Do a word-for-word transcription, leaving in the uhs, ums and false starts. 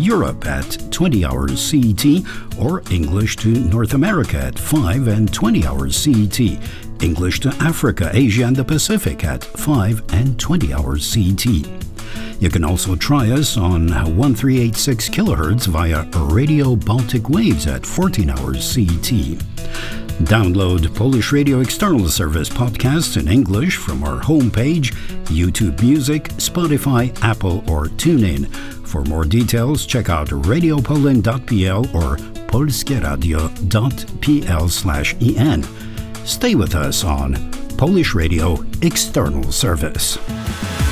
Europe at twenty hours C E T, or English to North America at five and twenty hours C E T. English to Africa, Asia, and the Pacific at five and twenty hours C E T. You can also try us on one three eight six kilohertz via Radio Baltic Waves at fourteen hours C E T. Download Polish Radio External Service podcasts in English from our homepage, YouTube Music, Spotify, Apple, or TuneIn. For more details, check out radio poland dot p l or polskieradio dot p l slash e n. Stay with us on Polish Radio External Service.